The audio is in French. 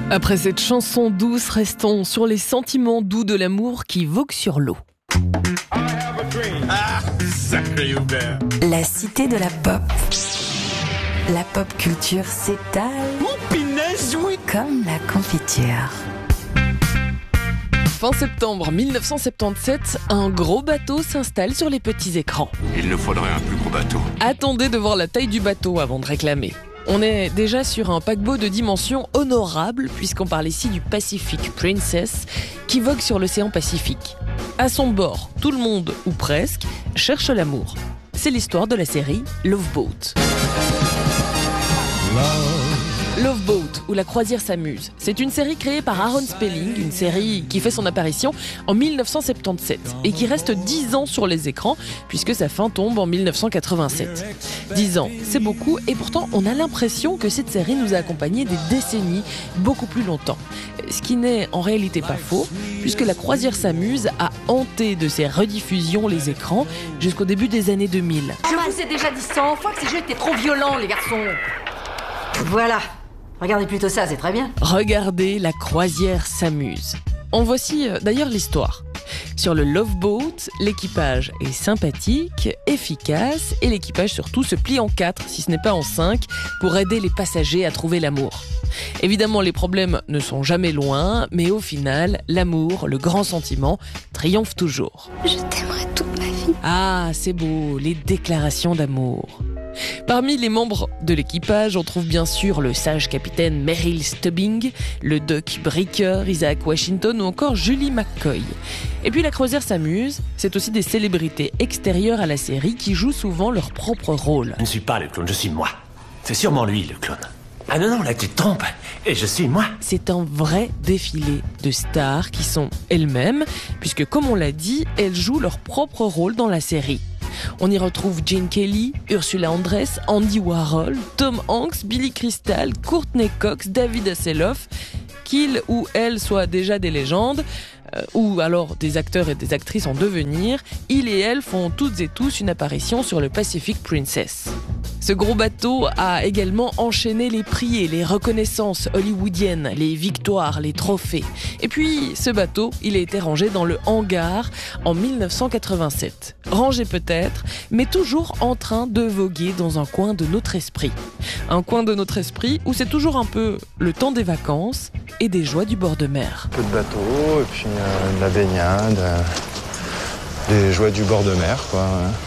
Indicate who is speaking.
Speaker 1: Après cette chanson douce, restons sur les sentiments doux de l'amour qui voguent sur l'eau.
Speaker 2: Ah, sacré Hubert.
Speaker 3: La cité de la pop. La pop culture s'étale comme la confiture.
Speaker 1: Fin septembre 1977, un gros bateau s'installe sur les petits écrans.
Speaker 2: Il nous faudrait un plus gros bateau.
Speaker 1: Attendez de voir la taille du bateau avant de réclamer. On est déjà sur un paquebot de dimension honorable, puisqu'on parle ici du Pacific Princess, qui vogue sur l'océan Pacifique. À son bord, tout le monde, ou presque, cherche l'amour. C'est l'histoire de la série Love Boat. Love Boat, où la croisière s'amuse. C'est une série créée par Aaron Spelling, une série qui fait son apparition en 1977 et qui reste 10 ans sur les écrans puisque sa fin tombe en 1987. 10 ans, c'est beaucoup et pourtant on a l'impression que cette série nous a accompagnés des décennies beaucoup plus longtemps. Ce qui n'est en réalité pas faux puisque la croisière s'amuse a hanté de ses rediffusions les écrans jusqu'au début des années 2000.
Speaker 4: Je vous ai déjà dit 100 fois que ces jeux étaient trop violents, les garçons. Voilà. Regardez plutôt ça, c'est très bien.
Speaker 1: Regardez, la croisière s'amuse. En voici d'ailleurs l'histoire. Sur le Love Boat, l'équipage est sympathique, efficace et l'équipage surtout se plie en 4, si ce n'est pas en 5, pour aider les passagers à trouver l'amour. Évidemment, les problèmes ne sont jamais loin, mais au final, l'amour, le grand sentiment, triomphe toujours.
Speaker 3: Je t'aimerai toute ma vie.
Speaker 1: Ah, c'est beau, les déclarations d'amour. Parmi les membres de l'équipage, on trouve bien sûr le sage capitaine Merrill Stubbing, le doc Bricker, Isaac Washington ou encore Julie McCoy. Et puis la croisière s'amuse, c'est aussi des célébrités extérieures à la série qui jouent souvent leur propre rôle.
Speaker 5: Je ne suis pas le clown, je suis moi. C'est sûrement lui le clown. Ah non, là tu te trompes, et je suis moi.
Speaker 1: C'est un vrai défilé de stars qui sont elles-mêmes, puisque comme on l'a dit, elles jouent leur propre rôle dans la série. On y retrouve Gene Kelly, Ursula Andress, Andy Warhol, Tom Hanks, Billy Crystal, Courtney Cox, David Hasselhoff, qu'ils ou elles soient déjà des légendes, ou alors des acteurs et des actrices en devenir, ils et elles font toutes et tous une apparition sur le Pacific Princess. Ce gros bateau a également enchaîné les prix et les reconnaissances hollywoodiennes, les victoires, les trophées. Et puis, ce bateau, il a été rangé dans le hangar en 1987. Rangé peut-être, mais toujours en train de voguer dans un coin de notre esprit. Un coin de notre esprit où c'est toujours un peu le temps des vacances et des joies du bord de mer.
Speaker 6: Un peu de bateau, et puis de la baignade, des joies du bord de mer, quoi.